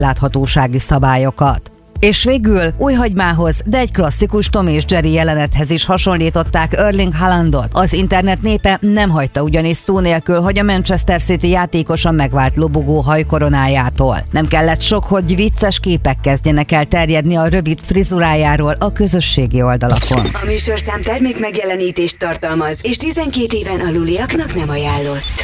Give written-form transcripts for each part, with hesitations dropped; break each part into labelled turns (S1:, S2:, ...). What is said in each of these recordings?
S1: láthatósági szabályokat. És végül új hagymához, de egy klasszikus Tom és Jerry jelenethez is hasonlították Erling Haalandot. Az internet népe nem hagyta ugyanis szó nélkül, hogy a Manchester City játékosa megvált lobogó hajkoronájától. Nem kellett sok, hogy vicces képek kezdjenek el terjedni a rövid frizurájáról a közösségi oldalakon.
S2: A műsorszám termék megjelenítést tartalmaz, és 12 éven aluliaknak nem ajánlott.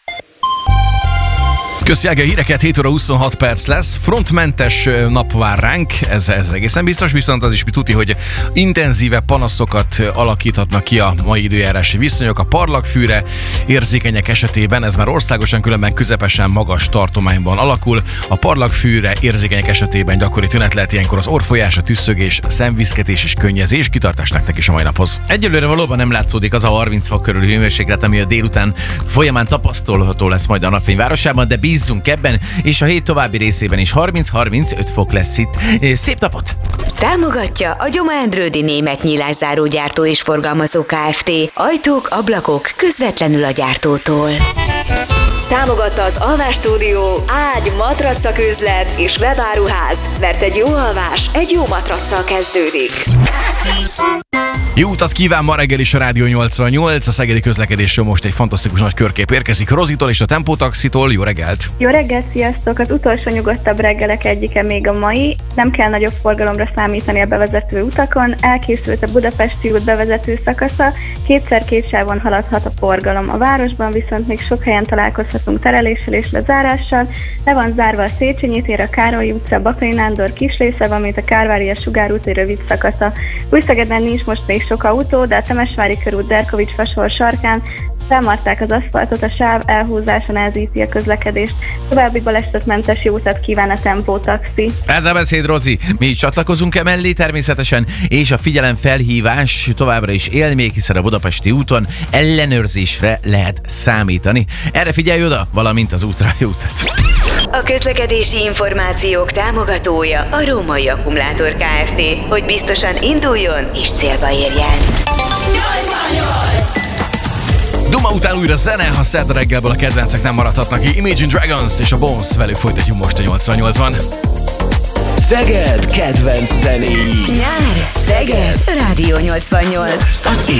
S3: Közjelge híreket, 7 óra 26 perc lesz, frontmentes nap vár ránk, ez egészen biztos, viszont az is tuti, hogy intenzíve panaszokat alakíthatnak ki a mai időjárási viszonyok. A parlagfűre érzékenyek esetében, ez már országosan különben közepesen magas tartományban alakul. A parlagfűre érzékenyek esetében gyakori tünet lehet ilyenkor az orrfolyás, a tüsszögés, szemviszketés és könnyezés. Kitartást nektek is a mai naphoz.
S4: Egyelőre valóban nem látszódik az a 30 fok körüli hőmérséklet, ami a délután folyamán tapasztalható lesz majd a napfényvárosában, de bízzunk ebben, és a hét további részében is 30-35 fok lesz itt. Szép napot!
S2: Támogatja a Gyoma Endrődi Német Nyílászárógyártó és Forgalmazó Kft. Ajtók, ablakok közvetlenül a gyártótól. Támogatta az Alvás Stúdió, ágy, matracak üzlet és webáruház, mert egy jó alvás egy jó matracsal kezdődik.
S3: Jó utat kíván ma reggel is a Rádió 88, a szegedi közlekedésről most egy fantasztikus nagy körkép érkezik Rozitól és a Tempótaxitól. Jó reggelt!
S5: Jó reggelt, sziasztok! Az utolsó nyugodtabb reggelek egyike még a mai. Nem kell nagyobb forgalomra számítani a bevezető utakon. Elkészült a Budapesti út bevezető szakasza, kétszer-két sávon haladhat a forgalom. A városban viszont még sok helyen találkozhatunk tereléssel és lezárással. Le van zárva a Széchenyi tér, a Károly utca, Bakai Nándor kisrésze, valamint a Kárvária Sugár úti rövid szakasza. Újszegeden nincs most még sok autó, de a Temesvári körút Derkovics fasor sarkán felmarták az aszfaltot, a sáv elhúzása nehezíti a közlekedést. További balesetmentes jó utat kíván a Tempótaxi.
S4: Ez a beszéd, Rozi. Mi is csatlakozunk emellé természetesen, és a figyelemfelhívás továbbra is él még, hiszen a Budapesti úton ellenőrzésre lehet számítani. Erre figyelj oda, valamint az útra jó utat.
S2: A közlekedési információk támogatója a Római Akkumulátor Kft., hogy biztosan induljon és célba érjen.
S3: Duma után újra zene, ha szerda reggelből a kedvencek nem maradhatnak ki. Imagine Dragons és a Bones, velük folytatjuk most a 88-ban.
S6: Szeged kedvenc zenéi.
S2: Nyár, Szeged, Rádió 88.
S6: Az